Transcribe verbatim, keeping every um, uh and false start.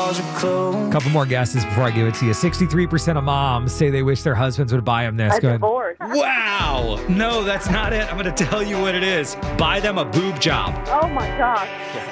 Couple more guesses before I give it to you. sixty-three percent of moms say they wish their husbands would buy them this. A Go ahead. divorce. Wow. No, that's not it. I'm going to tell you what it is. Buy them a boob job. Oh my gosh.